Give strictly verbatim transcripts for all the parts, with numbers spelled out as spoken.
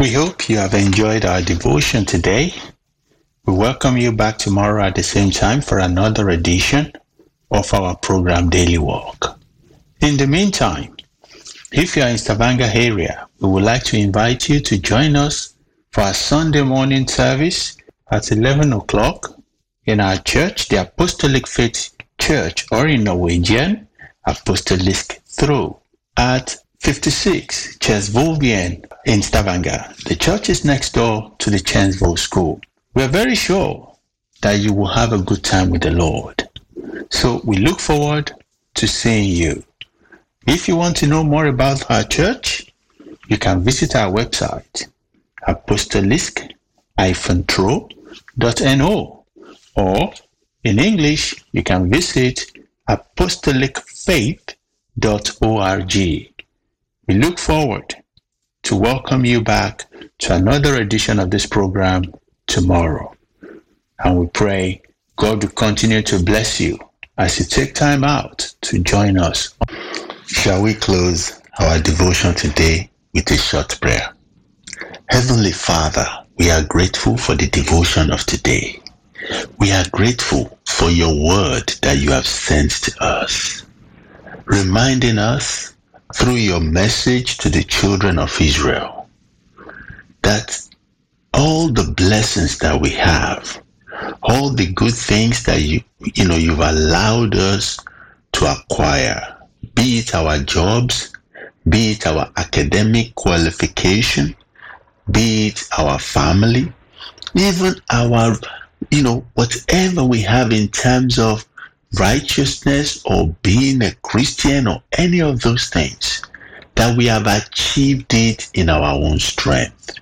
We hope you have enjoyed our devotion today. We welcome you back tomorrow at the same time for another edition of our program Daily Walk. In the meantime, if you are in Stavanger area, we would like to invite you to join us for our Sunday morning service at eleven o'clock in our church, the Apostolic Faith Church, or in Norwegian, Apostolisk Tro, at fifty-six Chesvolvien in Stavanger. The church is next door to the Chesvol School. We are very sure that you will have a good time with the Lord. So we look forward to seeing you. If you want to know more about our church, you can visit our website, apostolisk dash tro dot no, or in English, you can visit apostolic faith dot org. We look forward to welcome you back to another edition of this program tomorrow. And we pray God will continue to bless you as you take time out to join us. Shall we close our devotion today with a short prayer? Heavenly Father, we are grateful for the devotion of today. We are grateful for your word that you have sent to us, reminding us through your message to the children of Israel that all the blessings that we have, all the good things that you you know you've allowed us to acquire, be it our jobs, be it our academic qualification, be it our family, even our, you know, whatever we have in terms of righteousness or being a Christian or any of those things, that we have achieved it in our own strength.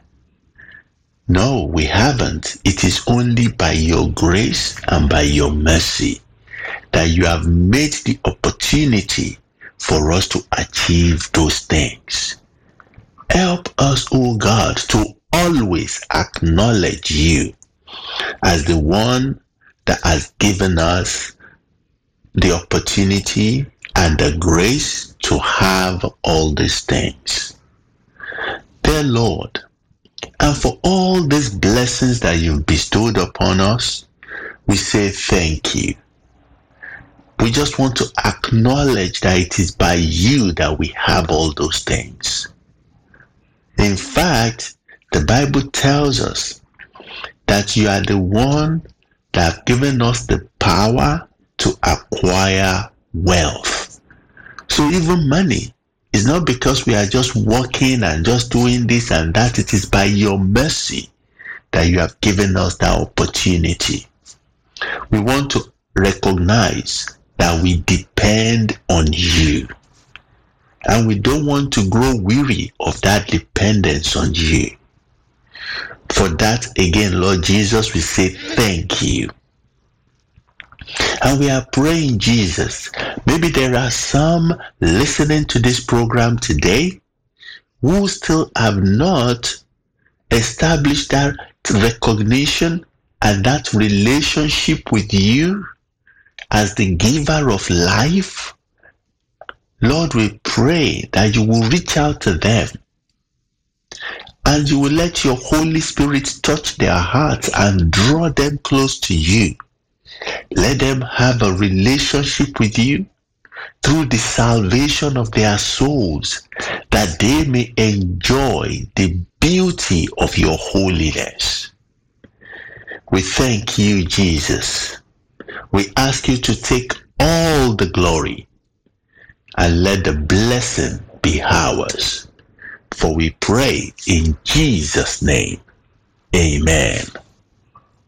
No, we haven't. It is only by your grace and by your mercy that you have made the opportunity for us to achieve those things. Help us, O God, to always acknowledge you as the one that has given us the opportunity and the grace to have all these things. Dear Lord, and for all these blessings that you've bestowed upon us, we say thank you. We just want to acknowledge that it is by you that we have all those things. In fact, the Bible tells us that you are the one that have given us the power to acquire wealth. So even money is not because we are just working and just doing this and that. It is by your mercy that you have given us that opportunity. We want to recognize that we depend on you. And we don't want to grow weary of that dependence on you. For that, again, Lord Jesus, we say thank you. And we are praying, Jesus, maybe there are some listening to this program today who still have not established that recognition and that relationship with you as the giver of life. Lord, we pray that you will reach out to them and you will let your Holy Spirit touch their hearts and draw them close to you. Let them have a relationship with you through the salvation of their souls, that they may enjoy the beauty of your holiness. We thank you, Jesus. We ask you to take all the glory and let the blessing be ours. For we pray in Jesus' name. Amen.